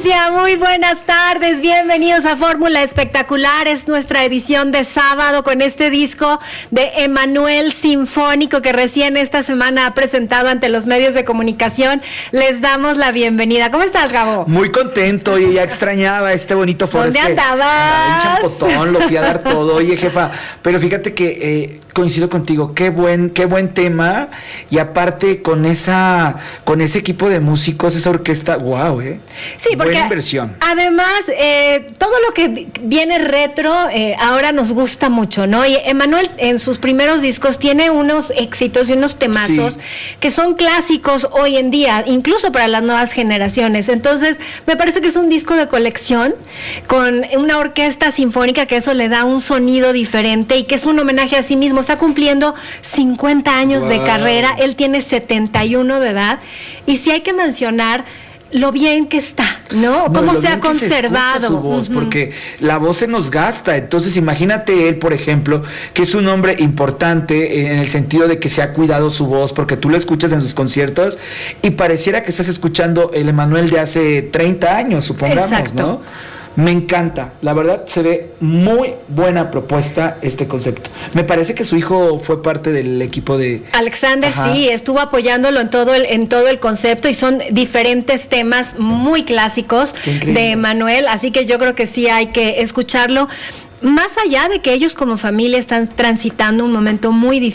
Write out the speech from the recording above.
audiencia, muy buenas tardes, bienvenidos a Fórmula Espectacular, es nuestra edición de sábado con este disco de Emmanuel Sinfónico que recién esta semana ha presentado ante los medios de comunicación. Les damos la bienvenida. ¿Cómo estás, Gabo? Muy contento, y ya extrañaba este bonito foro. ¿Dónde andabas? En Champotón, lo fui a dar todo. Oye, jefa, pero fíjate que coincido contigo, qué buen tema, y aparte con ese equipo de músicos, esa orquesta, wow, Sí, porque buena inversión. Además, todo lo que viene retro ahora nos gusta mucho, ¿no? Y Emmanuel en sus primeros discos tiene unos éxitos y unos temazos que son clásicos hoy en día, incluso para las nuevas generaciones. Entonces, me parece que es un disco de colección con una orquesta sinfónica que eso le da un sonido diferente y que es un homenaje a sí mismo. Está cumpliendo 50 años de carrera, él tiene 71 de edad, y sí hay que mencionar lo bien que está, ¿no? Cómo se ha conservado. Se su voz, porque la voz se nos gasta. Entonces, imagínate él, por ejemplo, que es un hombre importante en el sentido de que se ha cuidado su voz, porque tú lo escuchas en sus conciertos y pareciera que estás escuchando el Emmanuel de hace 30 años, supongamos. Exacto. ¿No? Me encanta, la verdad se ve muy buena propuesta este concepto. Me parece que su hijo fue parte del equipo de... Alexander, sí, estuvo apoyándolo en todo el concepto, y son diferentes temas muy clásicos de Emmanuel, así que yo creo que sí hay que escucharlo. Más allá de que ellos como familia están transitando un momento muy difícil,